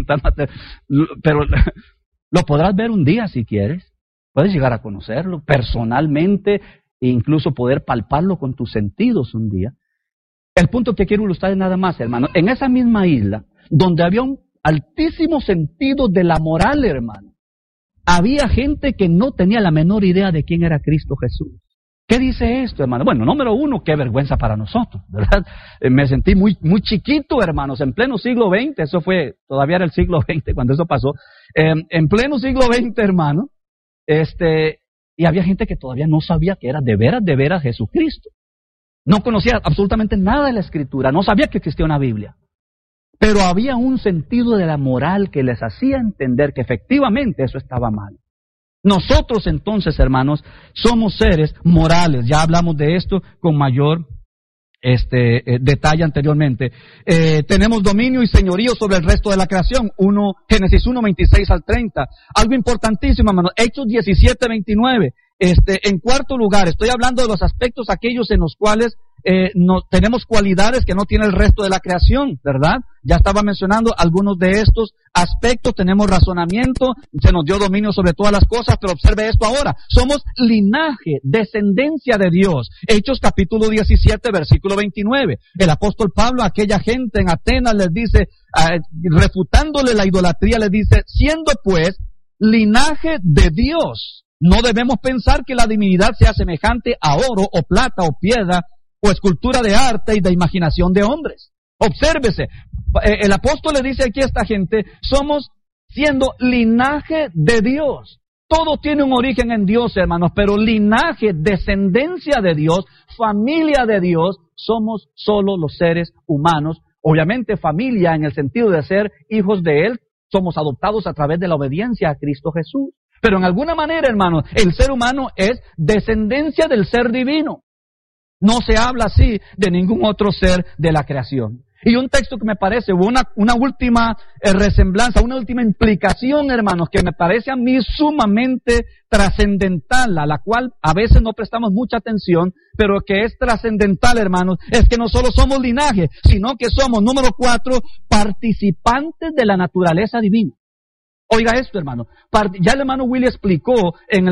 preguntar más, pero lo podrás ver un día si quieres. Puedes llegar a conocerlo personalmente e incluso poder palparlo con tus sentidos un día. El punto que quiero ilustrar es nada más, hermano. En esa misma isla, donde había un altísimo sentido de la moral, hermano, había gente que no tenía la menor idea de quién era Cristo Jesús. ¿Qué dice esto, hermano? Bueno, número uno, qué vergüenza para nosotros, ¿verdad? Me sentí muy chiquito, hermanos, en pleno siglo XX, eso fue, todavía era el siglo XX cuando eso pasó, en pleno siglo XX, hermano, y había gente que todavía no sabía que era de veras Jesucristo. No conocía absolutamente nada de la Escritura, no sabía que existía una Biblia. Pero había un sentido de la moral que les hacía entender que efectivamente eso estaba mal. Nosotros entonces, hermanos, somos seres morales. Ya hablamos de esto con mayor detalle anteriormente. Tenemos dominio y señorío sobre el resto de la creación. Génesis 1, 26 al 30. Algo importantísimo, hermanos. Hechos 17, 29. En cuarto lugar, estoy hablando de los aspectos aquellos en los cuales tenemos cualidades que no tiene el resto de la creación, ¿verdad? Ya estaba mencionando algunos de estos aspectos. Tenemos razonamiento, se nos dio dominio sobre todas las cosas, pero observe esto ahora. Somos linaje, descendencia de Dios. Hechos capítulo 17, versículo 29. El apóstol Pablo a aquella gente en Atenas les dice, refutándole la idolatría, les dice, siendo pues linaje de Dios, no debemos pensar que la divinidad sea semejante a oro o plata o piedra o escultura de arte y de imaginación de hombres. Obsérvese, el apóstol le dice aquí a esta gente, somos siendo linaje de Dios. Todo tiene un origen en Dios, hermanos, pero linaje, descendencia de Dios, familia de Dios, somos solo los seres humanos. Obviamente familia en el sentido de ser hijos de Él, somos adoptados a través de la obediencia a Cristo Jesús. Pero en alguna manera, hermanos, el ser humano es descendencia del ser divino. No se habla así de ningún otro ser de la creación. Y un texto que me parece, una última resemblanza, una última implicación, hermanos, que me parece a mí sumamente trascendental, a la cual a veces no prestamos mucha atención, pero que es trascendental, hermanos, es que no solo somos linaje, sino que somos, número 4, participantes de la naturaleza divina. Oiga esto, hermano. Ya el hermano Willy explicó en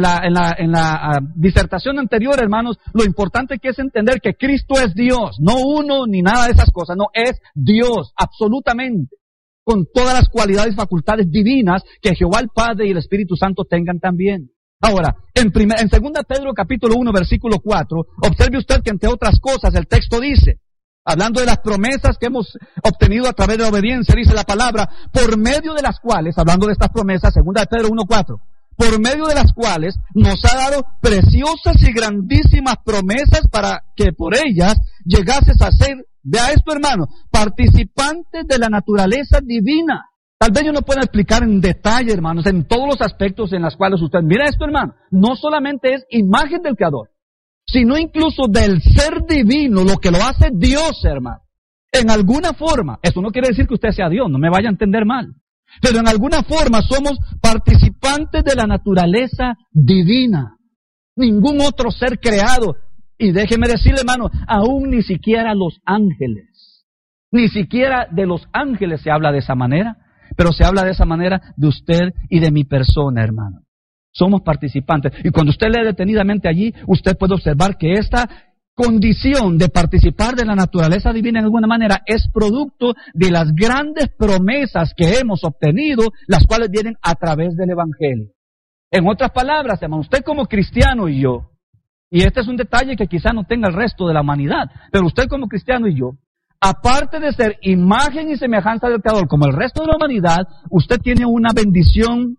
la disertación anterior, hermanos, lo importante que es entender que Cristo es Dios, no uno ni nada de esas cosas, no, es Dios, absolutamente, con todas las cualidades y facultades divinas que Jehová el Padre y el Espíritu Santo tengan también. Ahora, en 2 Pedro capítulo 1, versículo 4, observe usted que entre otras cosas el texto dice, hablando de las promesas que hemos obtenido a través de la obediencia, dice la palabra, por medio de las cuales, hablando de estas promesas, 2 Pedro 1:4, por medio de las cuales nos ha dado preciosas y grandísimas promesas para que por ellas llegases a ser, vea esto, hermano, participantes de la naturaleza divina. Tal vez yo no pueda explicar en detalle, hermanos, en todos los aspectos en los cuales usted, mira esto, hermano, no solamente es imagen del Creador, sino incluso del ser divino, lo que lo hace Dios, hermano. En alguna forma, eso no quiere decir que usted sea Dios, no me vaya a entender mal, pero en alguna forma somos participantes de la naturaleza divina. Ningún otro ser creado, y déjeme decirle, hermano, aún ni siquiera los ángeles, ni siquiera de los ángeles se habla de esa manera, pero se habla de esa manera de usted y de mi persona, hermano. Somos participantes. Y cuando usted lee detenidamente allí, usted puede observar que esta condición de participar de la naturaleza divina en alguna manera es producto de las grandes promesas que hemos obtenido, las cuales vienen a través del Evangelio. En otras palabras, hermano, usted como cristiano y yo, y este es un detalle que quizá no tenga el resto de la humanidad, pero usted como cristiano y yo, aparte de ser imagen y semejanza del Creador como el resto de la humanidad, usted tiene una bendición.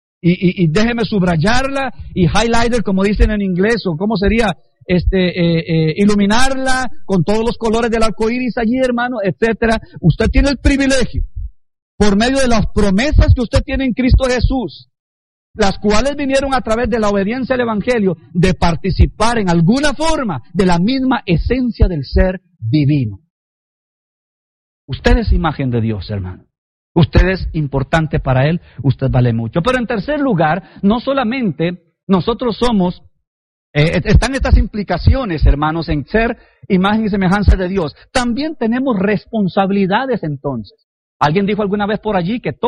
Y déjeme subrayarla y highlighter, como dicen en inglés, o cómo sería, iluminarla con todos los colores del arco iris allí, hermano, etcétera. Usted tiene el privilegio, por medio de las promesas que usted tiene en Cristo Jesús, las cuales vinieron a través de la obediencia al Evangelio, de participar en alguna forma de la misma esencia del ser divino. Usted es imagen de Dios, hermano. Usted es importante para Él, usted vale mucho. Pero en tercer lugar, no solamente nosotros somos, están estas implicaciones, hermanos, en ser imagen y semejanza de Dios. También tenemos responsabilidades entonces. Alguien dijo alguna vez por allí que